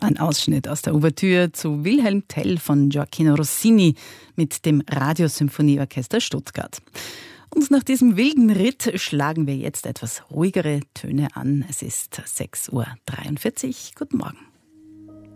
Ein Ausschnitt aus der Ouvertüre zu Wilhelm Tell von Gioacchino Rossini mit dem Radiosymphonieorchester Stuttgart. Und nach diesem wilden Ritt schlagen wir jetzt etwas ruhigere Töne an. Es ist 6:43 Uhr. Guten Morgen.